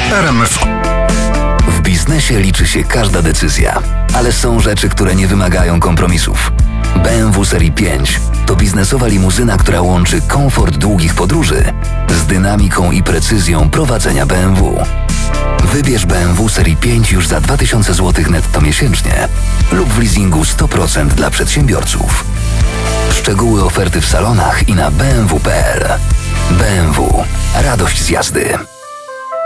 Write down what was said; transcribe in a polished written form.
RMF. W biznesie liczy się każda decyzja, ale są rzeczy, które nie wymagają kompromisów. BMW Serii 5 to biznesowa limuzyna, która łączy komfort długich podróży z dynamiką i precyzją prowadzenia BMW. Wybierz BMW Serii 5 już za 2000 zł netto miesięcznie lub w leasingu 100% dla przedsiębiorców. Szczegóły oferty w salonach i na bmw.pl. BMW. Radość z jazdy.